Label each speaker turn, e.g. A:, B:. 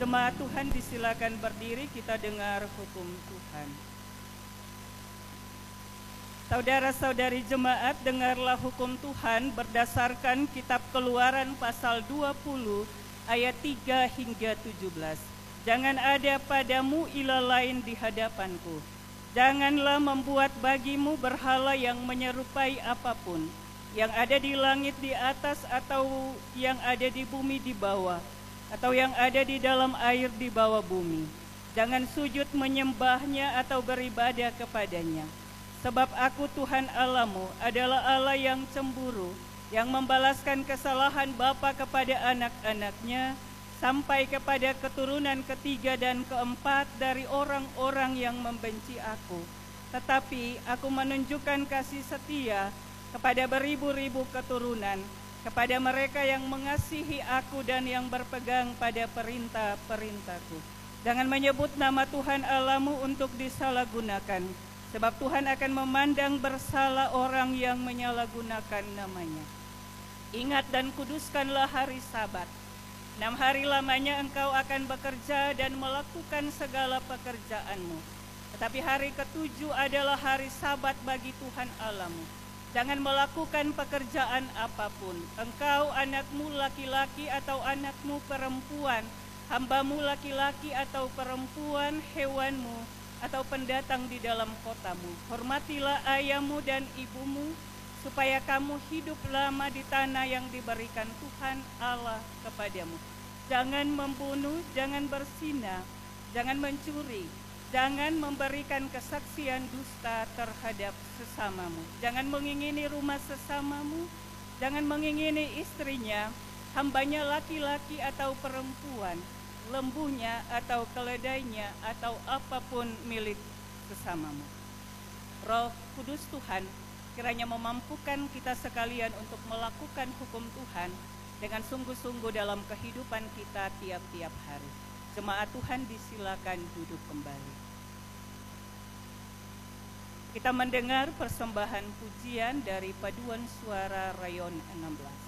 A: Jemaat Tuhan disilakan berdiri, kita dengar hukum Tuhan. Saudara-saudari jemaat, dengarlah hukum Tuhan berdasarkan kitab Keluaran pasal 20 ayat 3 hingga 17. Jangan ada padamu ilah lain di hadapanku. Janganlah membuat bagimu berhala yang menyerupai apapun, yang ada di langit di atas atau yang ada di bumi di bawah, atau yang ada di dalam air di bawah bumi. Jangan sujud menyembahnya atau beribadah kepadanya. Sebab aku Tuhan Allahmu adalah Allah yang cemburu, yang membalaskan kesalahan bapa kepada anak-anaknya, sampai kepada keturunan ketiga dan keempat dari orang-orang yang membenci aku. Tetapi aku menunjukkan kasih setia kepada beribu-ribu keturunan, kepada mereka yang mengasihi aku dan yang berpegang pada perintah-perintahku. Jangan menyebut nama Tuhan Allahmu untuk disalahgunakan, sebab Tuhan akan memandang bersalah orang yang menyalahgunakan namanya. Ingat dan kuduskanlah hari Sabat. 6 hari lamanya engkau akan bekerja dan melakukan segala pekerjaanmu. Tetapi hari ke-7 adalah hari Sabat bagi Tuhan Allahmu. Jangan melakukan pekerjaan apapun. Engkau, anakmu laki-laki atau anakmu perempuan, hambamu laki-laki atau perempuan, hewanmu, atau pendatang di dalam kotamu. Hormatilah ayahmu dan ibumu, supaya kamu hidup lama di tanah yang diberikan Tuhan Allah kepadamu. Jangan membunuh, jangan berzina, jangan mencuri, jangan memberikan kesaksian dusta terhadap sesamamu. Jangan mengingini rumah sesamamu, jangan mengingini istrinya, hambanya laki-laki atau perempuan, lembunya atau keledainya, atau apapun milik sesamamu. Roh Kudus Tuhan kiranya memampukan kita sekalian untuk melakukan hukum Tuhan dengan sungguh-sungguh dalam kehidupan kita tiap-tiap hari. Jemaat Tuhan disilakan duduk kembali. Kita mendengar persembahan pujian dari paduan suara rayon 16.